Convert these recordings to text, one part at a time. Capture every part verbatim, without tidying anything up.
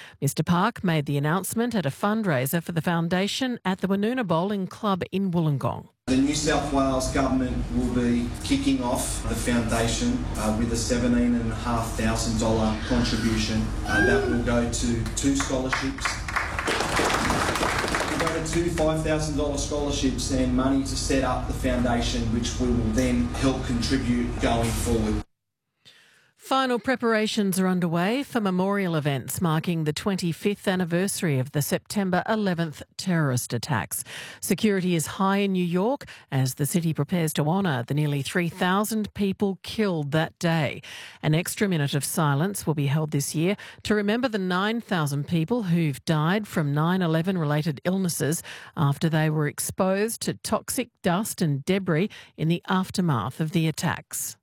Mr Park made the announcement at a fundraiser for the foundation at the Woonona Bowling Club in Wollongong. The New South Wales Government will be kicking off the foundation uh, with a seventeen thousand five hundred dollars contribution. Uh, that will go to two scholarships. We'll go to two five thousand dollars scholarships and money to set up the foundation, which we will then help contribute going forward. Final preparations are underway for memorial events marking the twenty-fifth anniversary of the September eleventh terrorist attacks. Security is high in New York as the city prepares to honour the nearly three thousand people killed that day. An extra minute of silence will be held this year to remember the nine thousand people who've died from nine eleven related illnesses after they were exposed to toxic dust and debris in the aftermath of the attacks.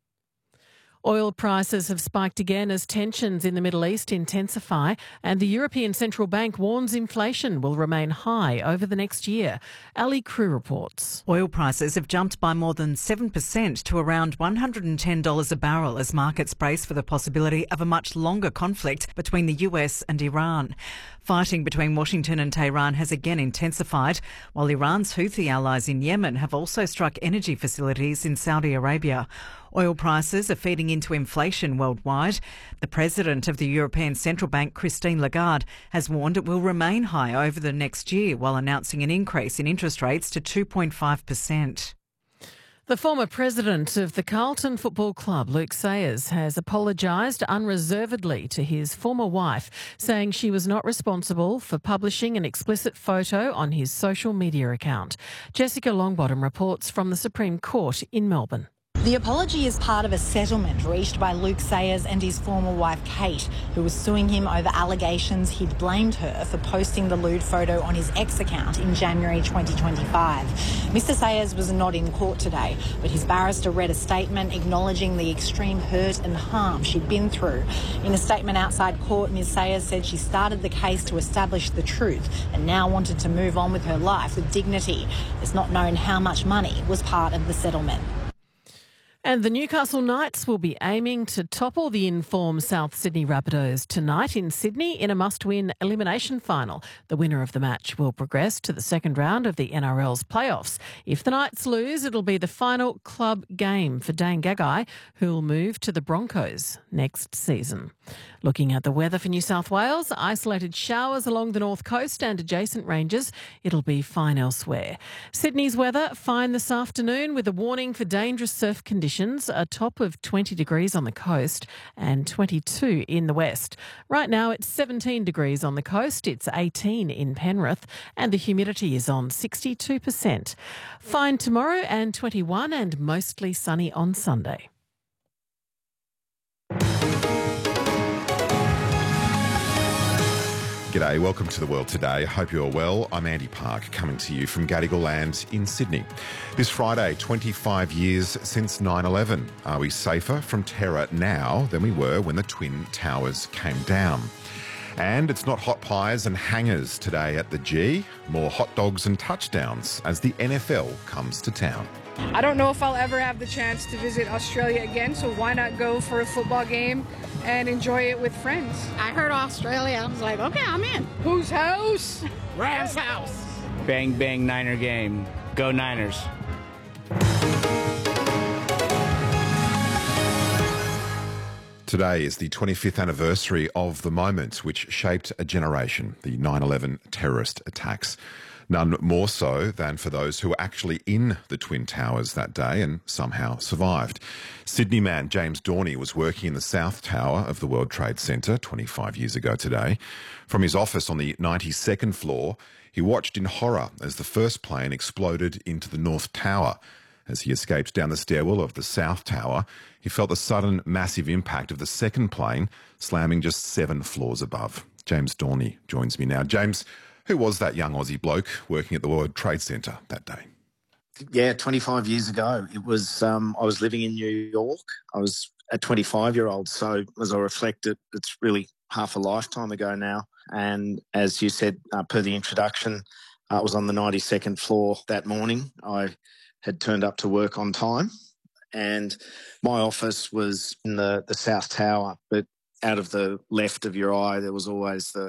Oil prices have spiked again as tensions in the Middle East intensify, and the European Central Bank warns inflation will remain high over the next year. Ali Crew reports. Oil prices have jumped by more than seven percent to around one hundred ten dollars a barrel as markets brace for the possibility of a much longer conflict between the U S and Iran. Fighting between Washington and Tehran has again intensified, while Iran's Houthi allies in Yemen have also struck energy facilities in Saudi Arabia. Oil prices are feeding into inflation worldwide. The president of the European Central Bank, Christine Lagarde, has warned it will remain high over the next year while announcing an increase in interest rates to two point five percent. The former president of the Carlton Football Club, Luke Sayers, has apologised unreservedly to his former wife, saying she was not responsible for publishing an explicit photo on his social media account. Jessica Longbottom reports from the Supreme Court in Melbourne. The apology is part of a settlement reached by Luke Sayers and his former wife Kate, who was suing him over allegations he'd blamed her for posting the lewd photo on his ex account in January twenty twenty-five. Mister Sayers was not in court today, but his barrister read a statement acknowledging the extreme hurt and harm she'd been through. In a statement outside court, Miz Sayers said she started the case to establish the truth and now wanted to move on with her life with dignity. It's not known how much money was part of the settlement. And the Newcastle Knights will be aiming to topple the in-form South Sydney Rabbitohs tonight in Sydney in a must-win elimination final. The winner of the match will progress to the second round of the N R L's playoffs. If the Knights lose, it'll be the final club game for Dane Gagai, who'll move to the Broncos next season. Looking at the weather for New South Wales, isolated showers along the north coast and adjacent ranges. It'll be fine elsewhere. Sydney's weather, fine this afternoon with a warning for dangerous surf conditions. A top of twenty degrees on the coast and twenty-two in the west. Right now it's seventeen degrees on the coast, it's eighteen in Penrith, and the humidity is on sixty-two percent. Fine tomorrow and twenty-one and mostly sunny on Sunday. G'day, welcome to The World Today. Hope you're well. I'm Andy Park, coming to you from Gadigal Land in Sydney. This Friday, twenty-five years since nine eleven. Are we safer from terror now than we were when the Twin Towers came down? And it's not hot pies and hangers today at the G, more hot dogs and touchdowns as the N F L comes to town. I don't know if I'll ever have the chance to visit Australia again, so why not go for a football game and enjoy it with friends? I heard Australia. I was like, okay, I'm in. Whose house? Rams house. Bang, bang, Niner game. Go Niners. Today is the twenty-fifth anniversary of the moment which shaped a generation, the nine eleven terrorist attacks. None more so than for those who were actually in the Twin Towers that day and somehow survived. Sydney man James Dorney was working in the South Tower of the World Trade Center twenty-five years ago today. From his office on the ninety-second floor, he watched in horror as the first plane exploded into the North Tower. As he escaped down the stairwell of the South Tower, he felt the sudden massive impact of the second plane slamming just seven floors above. James Dorney joins me now. James, who was that young Aussie bloke working at the World Trade Center that day? Yeah, twenty-five years ago. It was, um, I was living in New York. I was a twenty-five-year-old. So as I reflect it, it's really half a lifetime ago now. And as you said, uh, per the introduction, uh, I was on the ninety-second floor that morning. I had turned up to work on time, and my office was in the, the South Tower, but out of the left of your eye, there was always the